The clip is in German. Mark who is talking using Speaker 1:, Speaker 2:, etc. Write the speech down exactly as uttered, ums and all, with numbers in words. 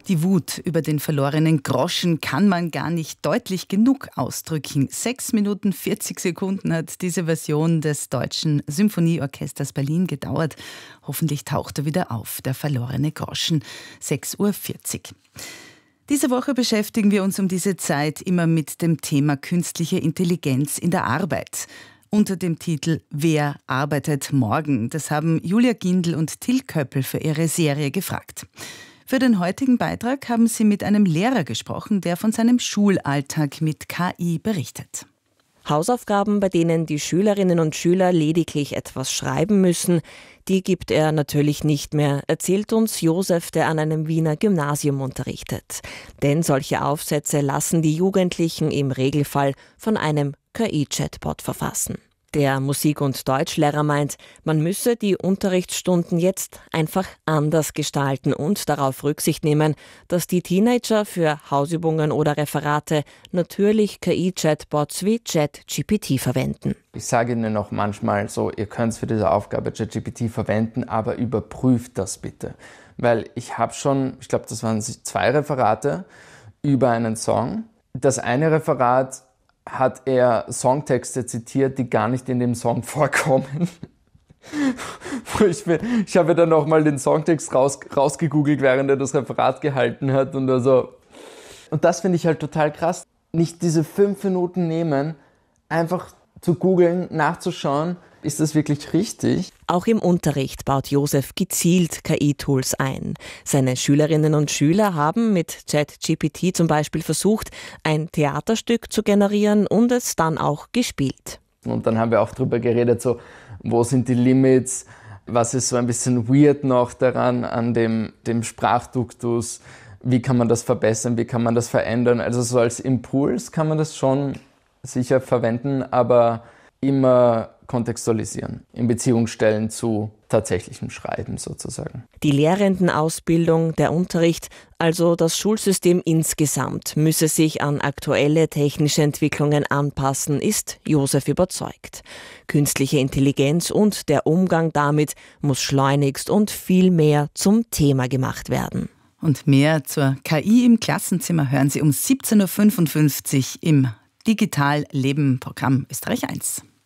Speaker 1: Die Wut über den verlorenen Groschen kann man gar nicht deutlich genug ausdrücken. Sechs Minuten vierzig Sekunden hat diese Version des Deutschen Symphonieorchesters Berlin gedauert. Hoffentlich taucht er wieder auf, der verlorene Groschen. sechs Uhr vierzig. Diese Woche beschäftigen wir uns um diese Zeit immer mit dem Thema künstliche Intelligenz in der Arbeit. Unter dem Titel »Wer arbeitet morgen?« Das haben Julia Gindl und Till Köppel für ihre Serie gefragt. Für den heutigen Beitrag haben sie mit einem Lehrer gesprochen, der von seinem Schulalltag mit K I berichtet.
Speaker 2: Hausaufgaben, bei denen die Schülerinnen und Schüler lediglich etwas schreiben müssen, die gibt er natürlich nicht mehr, erzählt uns Josef, der an einem Wiener Gymnasium unterrichtet. Denn solche Aufsätze lassen die Jugendlichen im Regelfall von einem K I-Chatbot verfassen. Der Musik- und Deutschlehrer meint, man müsse die Unterrichtsstunden jetzt einfach anders gestalten und darauf Rücksicht nehmen, dass die Teenager für Hausübungen oder Referate natürlich K I-Chatbots wie ChatGPT verwenden.
Speaker 3: Ich sage Ihnen auch manchmal so, ihr könnt für diese Aufgabe ChatGPT verwenden, aber überprüft das bitte. Weil ich habe schon, ich glaube, das waren zwei Referate über einen Song. Das eine Referat hat er Songtexte zitiert, die gar nicht in dem Song vorkommen. ich, ich habe dann nochmal den Songtext raus, rausgegoogelt, während er das Referat gehalten hat. Und, also, und das finde ich halt total krass. Nicht diese fünf Minuten nehmen, einfach zu googeln, nachzuschauen, ist das wirklich richtig?
Speaker 2: Auch im Unterricht baut Josef gezielt K I-Tools ein. Seine Schülerinnen und Schüler haben mit ChatGPT zum Beispiel versucht, ein Theaterstück zu generieren und es dann auch gespielt.
Speaker 3: Und dann haben wir auch darüber geredet, so, wo sind die Limits, was ist so ein bisschen weird noch daran, an dem, dem Sprachduktus, wie kann man das verbessern, wie kann man das verändern. Also so als Impuls kann man das schon sicher verwenden, aber immer kontextualisieren, in Beziehung stellen zu tatsächlichem Schreiben sozusagen.
Speaker 2: Die Lehrendenausbildung, der Unterricht, also das Schulsystem insgesamt, müsse sich an aktuelle technische Entwicklungen anpassen, ist Josef überzeugt. Künstliche Intelligenz und der Umgang damit muss schleunigst und viel mehr zum Thema gemacht werden.
Speaker 1: Und mehr zur K I im Klassenzimmer hören Sie um siebzehn Uhr fünfundfünfzig im Digital Leben Programm Österreich eins.